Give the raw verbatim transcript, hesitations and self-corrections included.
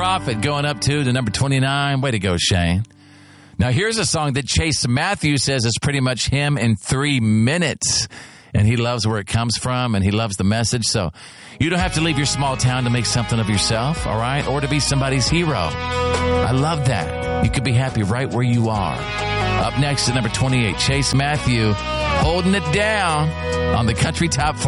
Prophet going up to the number twenty-nine. Way to go, Shane. Now, here's a song that Chase Matthews says is pretty much him in three minutes. And he loves where it comes from, and he loves the message. So you don't have to leave your small town to make something of yourself, all right? Or to be somebody's hero. I love that. You could be happy right where you are. Up next at number twenty-eight, Chase Matthew holding it down on the Country Top four.